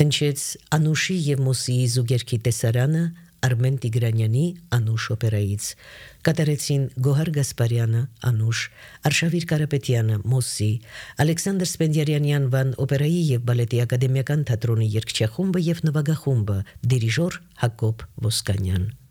հնչեց Անուշի եւ Մոսիի զուգերքի տեսարանը Արմեն Տիգրանյանի Անուշ օպերայից, կատարեցին Գոհար Գասպարյանը Անուշ, Արշավիր Կարապետյանը Մոսի, Ալեքսանդր Սպենդիարյանի անվան օպերայի եւ բալետի ակադեմիական թատրոնի երգչախումբը եւ նվագախումբը, դիրիժոր Հակոբ Ոսկանյան։